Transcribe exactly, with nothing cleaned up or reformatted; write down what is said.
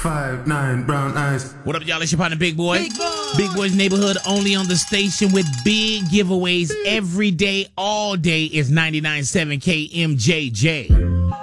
Five, nine, brown eyes. What up, y'all? It's your partner, Big Boy. Big Boy. Big Boy's Neighborhood, only on the station with big giveaways every day, all day is ninety-nine point seven K M J J.